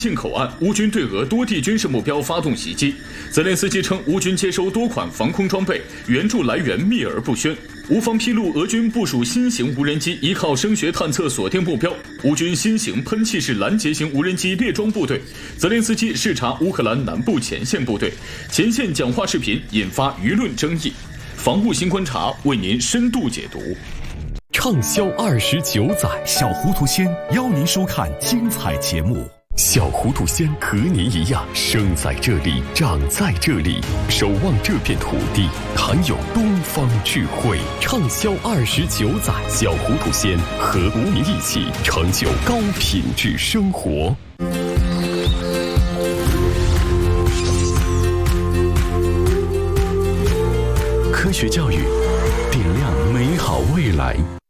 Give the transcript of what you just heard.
进口岸，乌军对俄多地军事目标发动袭击。泽连斯基称，乌军接收多款防空装备，援助来源秘而不宣。乌方披露，俄军部署新型无人机，依靠声学探测锁定目标。乌军新型喷气式拦截型无人机列装部队。泽连斯基视察乌克兰南部前线部队，前线讲话视频引发舆论争议。防务新观察为您深度解读。 畅销29载， 小糊涂仙邀您收看精彩节目。 小糊涂仙和您一样，生在这里，长在这里，守望这片土地，谈有东方智慧。畅销29载，小糊涂仙和您一起成就高品质生活。 科学教育，点亮美好未来。